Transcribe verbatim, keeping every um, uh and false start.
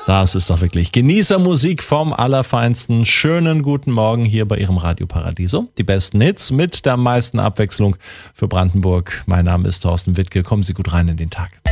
Das ist doch wirklich Genießermusik vom Allerfeinsten. Schönen guten Morgen hier bei Ihrem Radio Paradiso. Die besten Hits mit der meisten Abwechslung für Brandenburg. Mein Name ist Thorsten Wittke. Kommen Sie gut rein in den Tag.